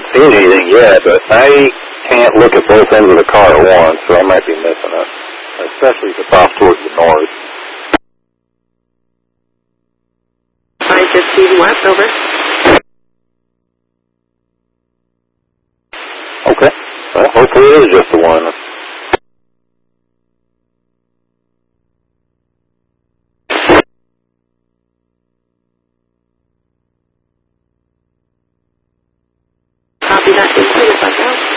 seen anything yet, but I can't look at both ends of the car at once, so I might be missing it, especially if it's off towards the north. 515 west, over. Okay. Well, hopefully it is just the one. Copy that. Just take us back out.